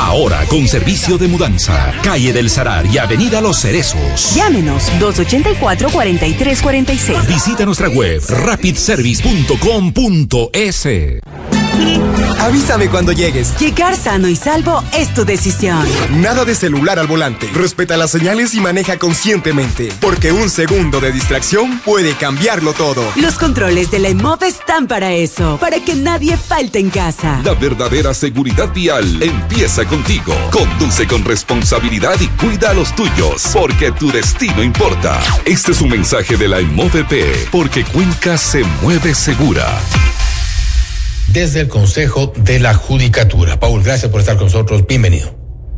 Ahora con servicio de mudanza. Calle del Salar y Avenida Los Cerezos. Llámenos 284-4346. Visita nuestra web rapidservice.com.es. Avísame cuando llegues. Llegar sano y salvo es tu decisión. Nada de celular al volante. Respeta las señales y maneja conscientemente. Porque un segundo de distracción puede cambiarlo todo. Los controles de la EMOV están para eso. Para que nadie falte en casa. La verdadera seguridad vial empieza contigo. Conduce con responsabilidad y cuida a los tuyos. Porque tu destino importa. Este es un mensaje de la EMOVP. Porque Cuenca se mueve segura. Desde el Consejo de la Judicatura. Paul, gracias por estar con nosotros. Bienvenido.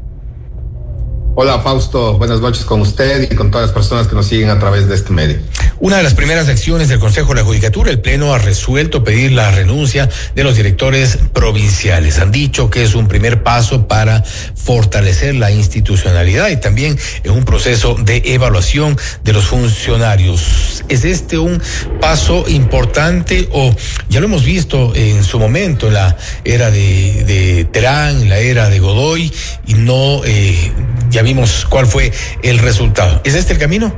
Hola Fausto, buenas noches con usted y con todas las personas que nos siguen a través de este medio. Una de las primeras acciones del Consejo de la Judicatura, el Pleno ha resuelto pedir la renuncia de los directores provinciales. Han dicho que es un primer paso para fortalecer la institucionalidad y también en un proceso de evaluación de los funcionarios. ¿Es este un paso importante o ya lo hemos visto en su momento, en la era de Terán, en la era de Godoy y no ya vimos cuál fue el resultado? ¿Es este el camino?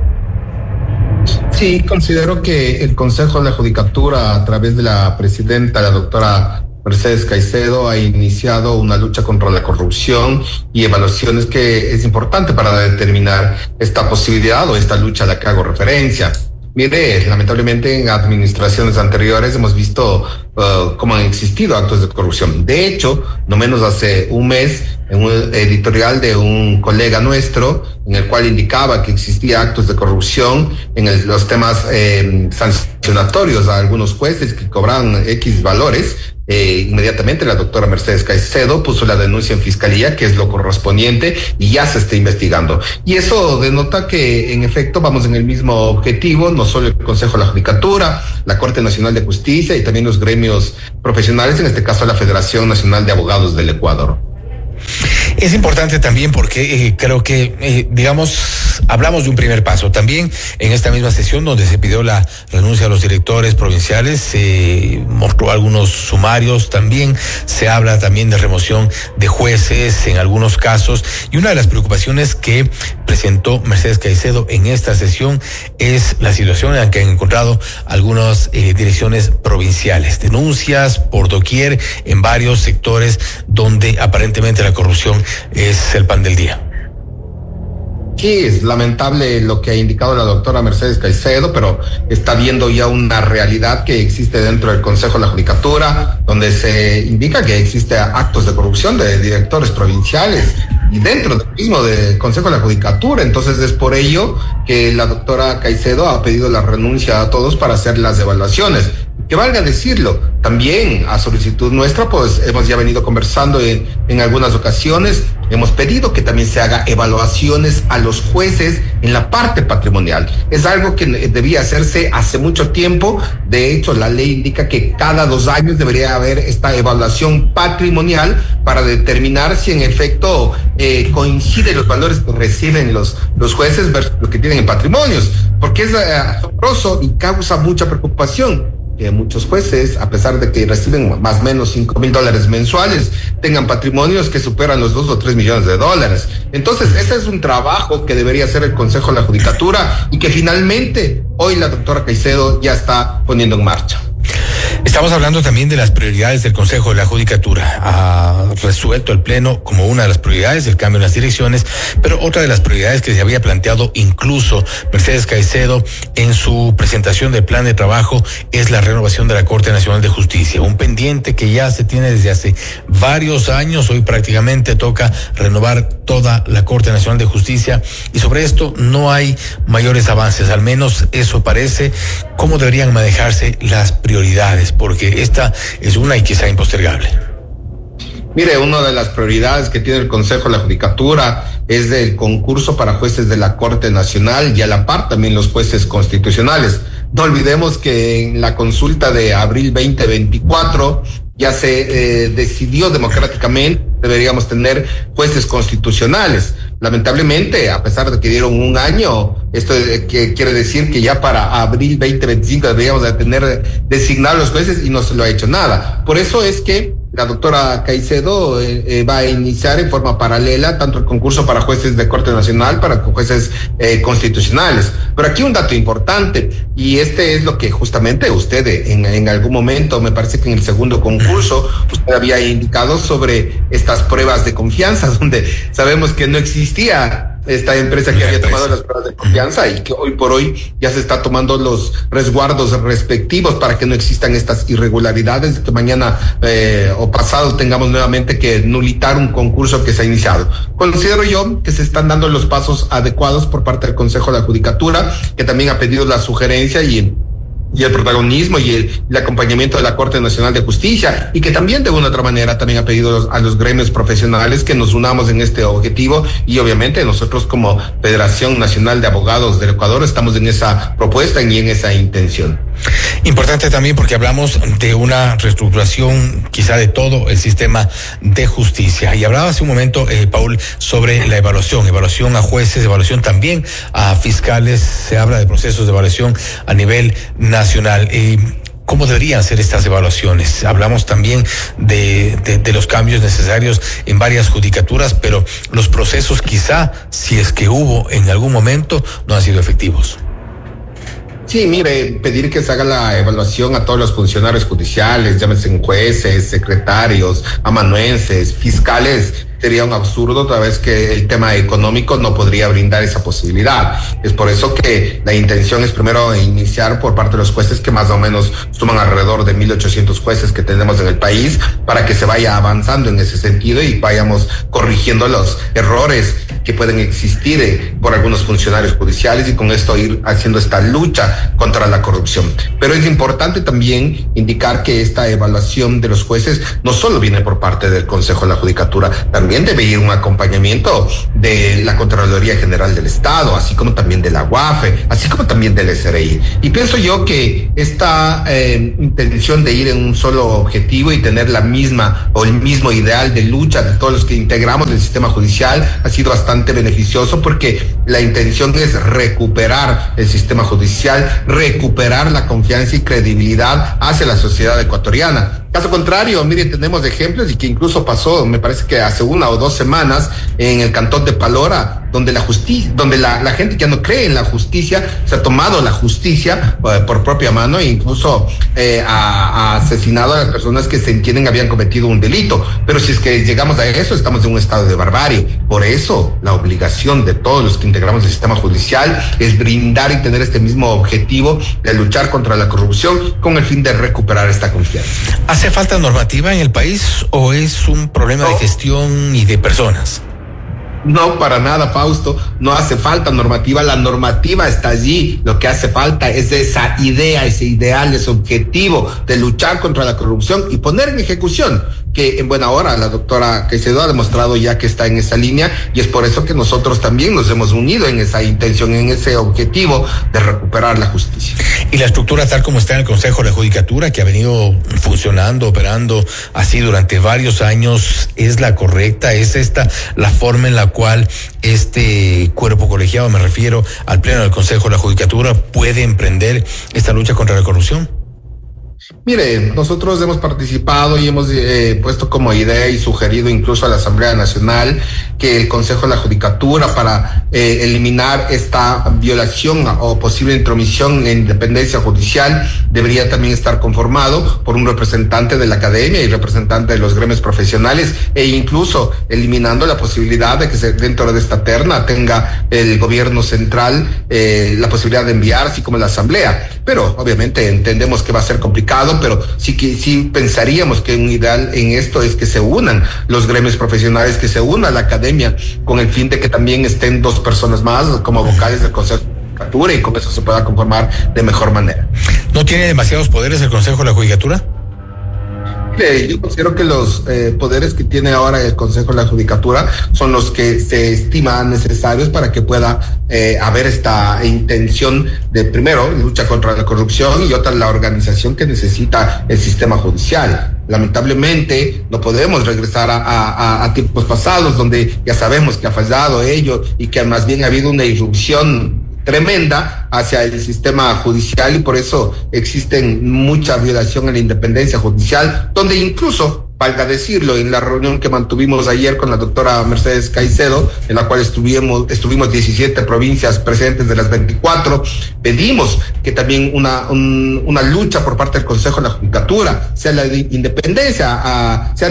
Sí, considero que el Consejo de la Judicatura, a través de la presidenta, la doctora Mercedes Caicedo, ha iniciado una lucha contra la corrupción y evaluaciones que es importante para determinar esta posibilidad o esta lucha a la que hago referencia. Mire, lamentablemente en administraciones anteriores hemos visto cómo han existido actos de corrupción. De hecho, no menos hace un mes, en un editorial de un colega nuestro, en el cual indicaba que existía actos de corrupción en los temas sancionatorios a algunos jueces que cobraban X valores, inmediatamente la doctora Mercedes Caicedo puso la denuncia en fiscalía, que es lo correspondiente, y ya se está investigando. Y eso denota que, en efecto, vamos en el mismo objetivo, no solo el Consejo de la Judicatura, la Corte Nacional de Justicia y también los gremios profesionales, en este caso la Federación Nacional de Abogados del Ecuador. Es importante también porque creo que, hablamos de un primer paso. También en esta misma sesión donde se pidió la renuncia a los directores provinciales, se mostró algunos sumarios, también se habla también de remoción de jueces en algunos casos, y una de las preocupaciones que presentó Mercedes Caicedo en esta sesión es la situación en la que han encontrado algunas direcciones provinciales, denuncias por doquier en varios sectores donde aparentemente la corrupción es el pan del día. Sí, es lamentable lo que ha indicado la doctora Mercedes Caicedo, pero está viendo ya una realidad que existe dentro del Consejo de la Judicatura, donde se indica que existe actos de corrupción de directores provinciales y dentro del mismo del Consejo de la Judicatura. Entonces es por ello que la doctora Caicedo ha pedido la renuncia a todos para hacer las evaluaciones. Que valga decirlo, también a solicitud nuestra, pues hemos ya venido conversando en algunas ocasiones, hemos pedido que también se haga evaluaciones a los jueces en la parte patrimonial. Es algo que debía hacerse hace mucho tiempo. De hecho, la ley indica que cada 2 años debería haber esta evaluación patrimonial para determinar si en efecto coinciden los valores que reciben los jueces versus lo que tienen en patrimonios, porque es asombroso y causa mucha preocupación que muchos jueces, a pesar de que reciben más o menos $5,000 mensuales, tengan patrimonios que superan los 2 o 3 millones de dólares. Entonces, ese es un trabajo que debería hacer el Consejo de la Judicatura y que finalmente hoy la doctora Caicedo ya está poniendo en marcha. Estamos hablando también de las prioridades del Consejo de la Judicatura. Ha resuelto el Pleno como una de las prioridades el cambio en las direcciones, pero otra de las prioridades que se había planteado incluso Mercedes Caicedo en su presentación del plan de trabajo es la renovación de la Corte Nacional de Justicia, un pendiente que ya se tiene desde hace varios años. Hoy prácticamente toca renovar toda la Corte Nacional de Justicia y sobre esto no hay mayores avances, al menos eso parece. ¿Cómo deberían manejarse las prioridades? Porque esta es una y quizá impostergable. Mire, una de las prioridades que tiene el Consejo de la Judicatura es el concurso para jueces de la Corte Nacional y a la par también los jueces constitucionales. No olvidemos que en la consulta de abril 2024 ya se decidió democráticamente deberíamos tener jueces constitucionales. Lamentablemente, a pesar de que dieron un año, esto que quiere decir que ya para abril 2025 deberíamos de tener designados los jueces y no se lo ha hecho nada. Por eso es que la doctora Caicedo va a iniciar en forma paralela tanto el concurso para jueces de Corte Nacional, para jueces constitucionales. Pero aquí un dato importante, y este es lo que justamente usted en algún momento, me parece que en el segundo concurso, usted había indicado sobre estas pruebas de confianza, donde sabemos que no existía esta empresa que había tomado las pruebas de confianza y que hoy por hoy ya se está tomando los resguardos respectivos para que no existan estas irregularidades, que mañana o pasado tengamos nuevamente que nulitar un concurso que se ha iniciado. Considero yo que se están dando los pasos adecuados por parte del Consejo de la Judicatura, que también ha pedido la sugerencia y el protagonismo y el acompañamiento de la Corte Nacional de Justicia, y que también de una u otra manera también ha pedido a los gremios profesionales que nos unamos en este objetivo, y obviamente nosotros como Federación Nacional de Abogados del Ecuador estamos en esa propuesta y en esa intención. Importante también porque hablamos de una reestructuración quizá de todo el sistema de justicia, y hablaba hace un momento, Paul, sobre la evaluación a jueces, evaluación también a fiscales. Se habla de procesos de evaluación a nivel nacional. ¿Cómo deberían ser estas evaluaciones? Hablamos también de los cambios necesarios en varias judicaturas, pero los procesos quizá, si es que hubo en algún momento, no han sido efectivos. Sí, mire, pedir que se haga la evaluación a todos los funcionarios judiciales, llámese jueces, secretarios, amanuenses, fiscales, sería un absurdo, toda vez que el tema económico no podría brindar esa posibilidad. Es por eso que la intención es primero iniciar por parte de los jueces, que más o menos suman alrededor de 1,800 jueces que tenemos en el país, para que se vaya avanzando en ese sentido y vayamos corrigiendo los errores que pueden existir por algunos funcionarios judiciales, y con esto ir haciendo esta lucha contra la corrupción. Pero es importante también indicar que esta evaluación de los jueces no solo viene por parte del Consejo de la Judicatura, también debe ir un acompañamiento de la Contraloría General del Estado, así como también de la UAFE, así como también del SRI. Y pienso yo que esta intención de ir en un solo objetivo y tener la misma o el mismo ideal de lucha de todos los que integramos el sistema judicial ha sido bastante beneficioso, porque la intención es recuperar el sistema judicial, recuperar la confianza y credibilidad hacia la sociedad ecuatoriana. Caso contrario, mire, tenemos ejemplos, y que incluso pasó, me parece que hace 1 o 2 semanas, en el cantón de Palora, donde la justicia, donde la gente ya no cree en la justicia, se ha tomado la justicia por propia mano, e incluso ha asesinado a las personas que se entienden habían cometido un delito. Pero si es que llegamos a eso, estamos en un estado de barbarie. Por eso, la obligación de todos los que integramos el sistema judicial es brindar y tener este mismo objetivo de luchar contra la corrupción, con el fin de recuperar esta confianza. ¿Hace falta normativa en el país o es un problema de gestión y de personas? No, para nada, Fausto, no hace falta normativa, la normativa está allí. Lo que hace falta es esa idea, ese ideal, ese objetivo de luchar contra la corrupción y poner en ejecución, que en buena hora la doctora Caicedo ha demostrado ya que está en esa línea, y es por eso que nosotros también nos hemos unido en esa intención, en ese objetivo de recuperar la justicia. Y la estructura tal como está en el Consejo de la Judicatura, que ha venido funcionando, operando así durante varios años, ¿es la correcta? ¿Es esta la forma en la cual este cuerpo colegiado, me refiero al Pleno del Consejo de la Judicatura, puede emprender esta lucha contra la corrupción? Mire, nosotros hemos participado y hemos puesto como idea y sugerido incluso a la Asamblea Nacional que el Consejo de la Judicatura, para eliminar esta violación o posible intromisión en la independencia judicial, debería también estar conformado por un representante de la academia y representante de los gremios profesionales, e incluso eliminando la posibilidad de que dentro de esta terna tenga el gobierno central la posibilidad de enviar, así como la Asamblea. Pero obviamente entendemos que va a ser complicado, pero sí pensaríamos que un ideal en esto es que se unan los gremios profesionales, que se una la academia, con el fin de que también estén 2 personas más como vocales del Consejo de la Judicatura, y con eso se pueda conformar de mejor manera. ¿No tiene demasiados poderes el Consejo de la Judicatura? Yo considero que los poderes que tiene ahora el Consejo de la Judicatura son los que se estiman necesarios para que pueda haber esta intención de, primero, lucha contra la corrupción, y otra, la organización que necesita el sistema judicial. Lamentablemente no podemos regresar a tiempos pasados, donde ya sabemos que ha fallado ello y que más bien ha habido una irrupción tremenda hacia el sistema judicial, y por eso existen mucha violación a la independencia judicial, donde incluso valga decirlo, en la reunión que mantuvimos ayer con la doctora Mercedes Caicedo, en la cual estuvimos 17 provincias presentes de las 24, pedimos que también una lucha por parte del Consejo de la Judicatura, sea la independencia, sea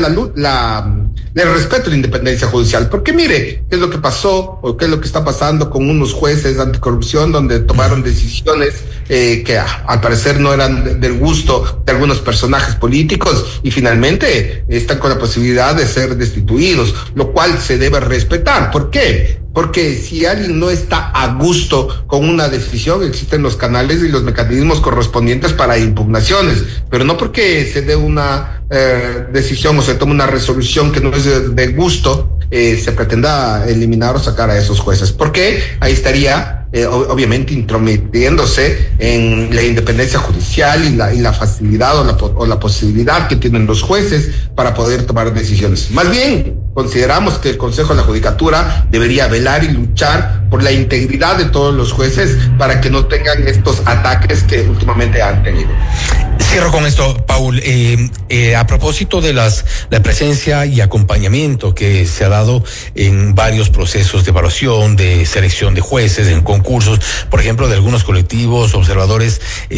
el respeto a la independencia judicial. Porque mire, qué es lo que pasó, o qué es lo que está pasando con unos jueces anticorrupción, donde tomaron decisiones que al parecer no eran del gusto de algunos personajes políticos, y finalmente están con la posibilidad de ser destituidos, lo cual se debe respetar. ¿Por qué? Porque si alguien no está a gusto con una decisión, existen los canales y los mecanismos correspondientes para impugnaciones, pero no porque se dé una decisión o se tome una resolución que no es de gusto, se pretenda eliminar o sacar a esos jueces, porque ahí estaría obviamente intrometiéndose en la independencia judicial y la facilidad o la posibilidad que tienen los jueces para poder tomar decisiones. Más bien, consideramos que el Consejo de la Judicatura debería velar y luchar por la integridad de todos los jueces para que no tengan estos ataques que últimamente han tenido. Cierro con esto, Paul. A propósito de la presencia y acompañamiento que se ha dado en varios procesos de evaluación, de selección de jueces, en concursos, por ejemplo, de algunos colectivos, observadores,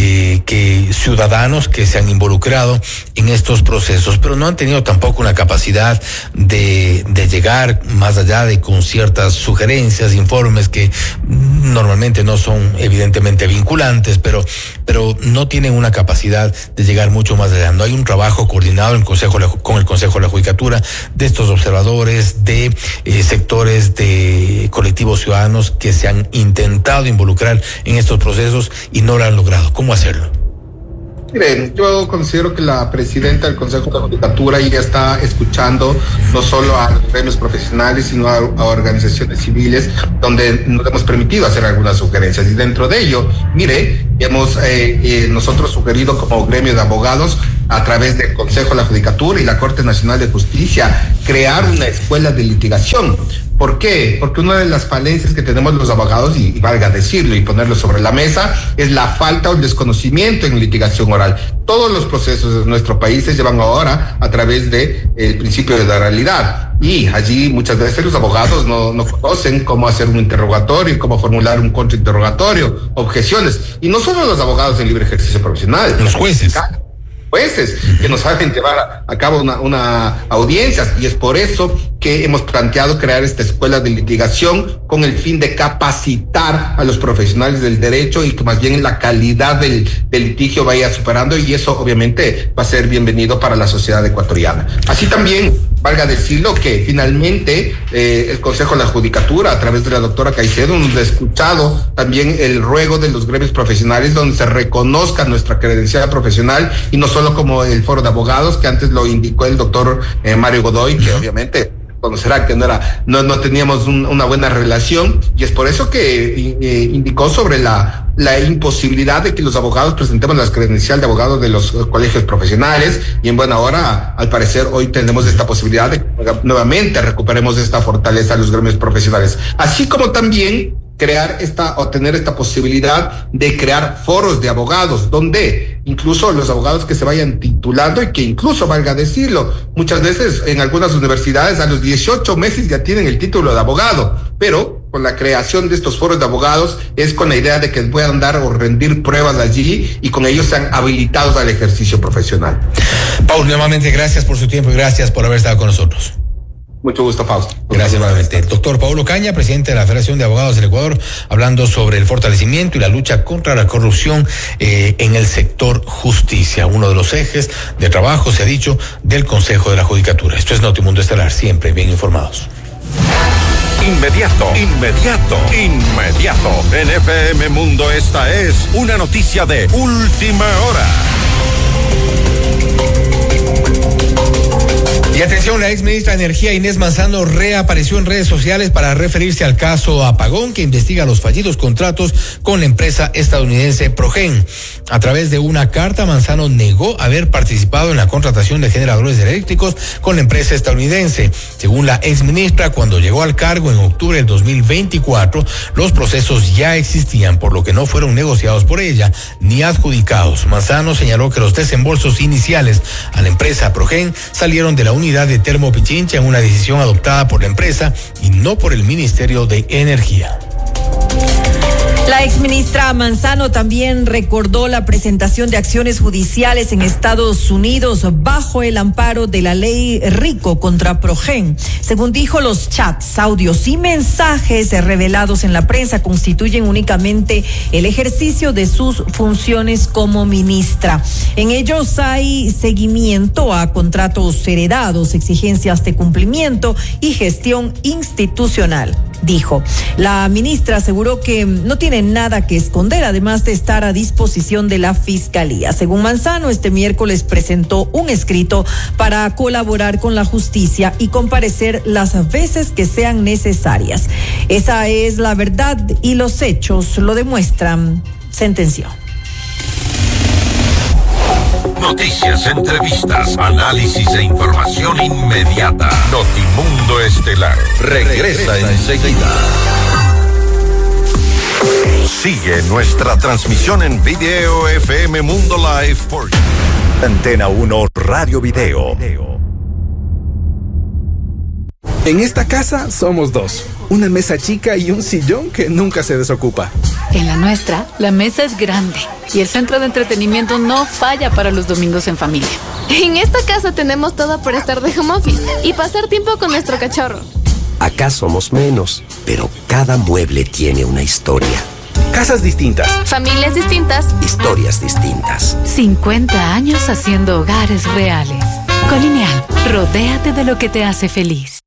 ciudadanos que se han involucrado en estos procesos, pero no han tenido tampoco una capacidad de llegar más allá de con ciertas sugerencias, informes que normalmente no son evidentemente vinculantes, pero no tienen una capacidad de llegar mucho más allá. No hay un trabajo coordinado con el Consejo de la Judicatura, de estos observadores, de sectores de colectivos ciudadanos que se han intentado involucrar en estos procesos y no lo han logrado. ¿Cómo hacerlo? Miren, yo considero que la presidenta del Consejo de la Judicatura ya está escuchando no solo a los gremios profesionales, sino a organizaciones civiles, donde nos hemos permitido hacer algunas sugerencias. Y dentro de ello, mire, hemos nosotros sugerido como gremio de abogados, a través del Consejo de la Judicatura y la Corte Nacional de Justicia, crear una escuela de litigación. ¿Por qué? Porque una de las falencias que tenemos los abogados, y valga decirlo y ponerlo sobre la mesa, es la falta o el desconocimiento en litigación oral. Todos los procesos de nuestro país se llevan ahora a través de el principio de la oralidad. Y allí muchas veces los abogados no conocen cómo hacer un interrogatorio, cómo formular un contrainterrogatorio, objeciones. Y no solo los abogados en libre ejercicio profesional. Los jueces que no saben llevar a cabo una audiencia, y es por eso que hemos planteado crear esta escuela de litigación con el fin de capacitar a los profesionales del derecho y que más bien la calidad del litigio vaya superando, y eso obviamente va a ser bienvenido para la sociedad ecuatoriana. Así también, valga decirlo, que finalmente el Consejo de la Judicatura, a través de la doctora Caicedo, nos ha escuchado también el ruego de los gremios profesionales donde se reconozca nuestra credencial profesional, y no solo como el foro de abogados, que antes lo indicó el doctor Mario Godoy, que obviamente conocerá que no teníamos una buena relación, y es por eso que indicó sobre la imposibilidad de que los abogados presentemos la credencial de abogado de los colegios profesionales, y en buena hora, al parecer, hoy tenemos esta posibilidad de que nuevamente recuperemos esta fortaleza a los gremios profesionales, así como también tener esta posibilidad de crear foros de abogados, donde incluso los abogados que se vayan titulando, y que incluso, valga decirlo, muchas veces en algunas universidades a los 18 meses ya tienen el título de abogado, pero con la creación de estos foros de abogados es con la idea de que puedan dar o rendir pruebas allí y con ellos sean habilitados al ejercicio profesional. Paul, nuevamente gracias por su tiempo y gracias por haber estado con nosotros. Mucho gusto, Fausto. Gracias nuevamente. El doctor Paulo Caña, presidente de la Federación de Abogados del Ecuador, hablando sobre el fortalecimiento y la lucha contra la corrupción en el sector justicia, uno de los ejes de trabajo, se ha dicho, del Consejo de la Judicatura. Esto es Notimundo Estelar, siempre bien informados. Inmediato. En FM Mundo, esta es una noticia de última hora. Y atención, la ex ministra de Energía Inés Manzano reapareció en redes sociales para referirse al caso Apagón, que investiga los fallidos contratos con la empresa estadounidense Progen. A través de una carta, Manzano negó haber participado en la contratación de generadores eléctricos con la empresa estadounidense. Según la ex ministra, cuando llegó al cargo en octubre del 2024, los procesos ya existían, por lo que no fueron negociados por ella ni adjudicados. Manzano señaló que los desembolsos iniciales a la empresa Progen salieron de la unidad de Termopichincha en una decisión adoptada por la empresa y no por el Ministerio de Energía. La exministra Manzano también recordó la presentación de acciones judiciales en Estados Unidos bajo el amparo de la ley RICO contra Progen. Según dijo, los chats, audios y mensajes revelados en la prensa constituyen únicamente el ejercicio de sus funciones como ministra. En ellos hay seguimiento a contratos heredados, exigencias de cumplimiento y gestión institucional. Dijo, la ministra aseguró que no tiene nada que esconder, además de estar a disposición de la Fiscalía. Según Manzano, este miércoles presentó un escrito para colaborar con la justicia y comparecer las veces que sean necesarias. Esa es la verdad y los hechos lo demuestran, sentenció. Noticias, entrevistas, análisis e información inmediata. Notimundo Estelar regresa enseguida. Sigue nuestra transmisión en video FM Mundo Live por Antena 1 Radio Video. En esta casa somos dos, una mesa chica y un sillón que nunca se desocupa. En la nuestra, la mesa es grande y el centro de entretenimiento no falla para los domingos en familia. En esta casa tenemos todo para estar de home office y pasar tiempo con nuestro cachorro. Acá somos menos, pero cada mueble tiene una historia. Casas distintas. Familias distintas. Historias distintas. 50 años haciendo hogares reales. Colineal, rodéate de lo que te hace feliz.